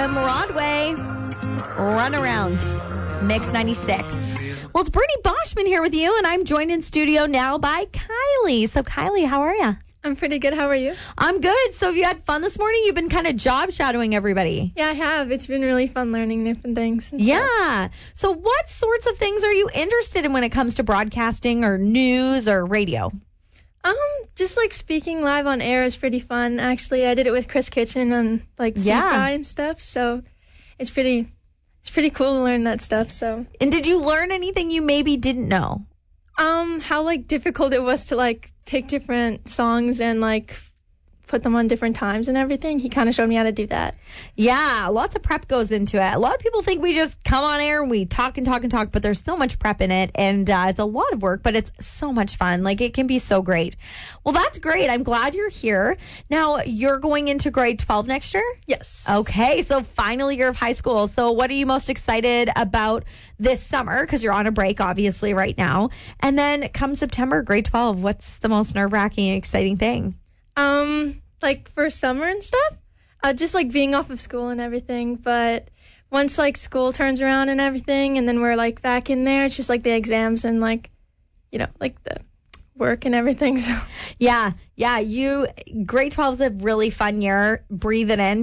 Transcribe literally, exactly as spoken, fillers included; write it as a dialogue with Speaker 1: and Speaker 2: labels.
Speaker 1: Kim Rodway. Run Around. Mix ninety-six. Well, it's Brittany Boschman here with you, and I'm joined in studio now by Kylie. So, Kylie, how are you?
Speaker 2: I'm pretty good. How are you?
Speaker 1: I'm good. So, have you had fun this morning? You've been kind of job shadowing everybody.
Speaker 2: Yeah, I have. It's been really fun learning different things. and
Speaker 1: Yeah.
Speaker 2: stuff.
Speaker 1: So, what sorts of things are you interested in when it comes to broadcasting or news or radio?
Speaker 2: Um, just like speaking live on air is pretty fun. Actually, I did it with Chris Kitchen and like
Speaker 1: Yeah.
Speaker 2: C-Fry and stuff. So it's pretty, it's pretty cool to learn that stuff. So,
Speaker 1: And did you learn anything you maybe didn't know?
Speaker 2: um, how like difficult it was to like pick different songs and like put them on different times and everything. He kind of showed me how to do that.
Speaker 1: Yeah, lots of prep goes into it. A lot of people think we just come on air and we talk and talk and talk, but there's so much prep in it, and uh, it's a lot of work, but it's so much fun. Like, it can be so great. Well, that's great. I'm glad you're here. Now, you're going into grade twelve next year?
Speaker 2: Yes.
Speaker 1: Okay, so final year of high school. So what are you most excited about this summer? Because you're on a break, obviously, right now. And then come September, grade twelve, what's the most nerve-wracking, exciting thing?
Speaker 2: Um, like for summer and stuff, uh, just like being off of school and everything. But once like school turns around and everything, and then we're like back in there, it's just like the exams and like, you know, like the work and everything. So
Speaker 1: Yeah, yeah, you, grade twelve is a really fun year. Breathe it in.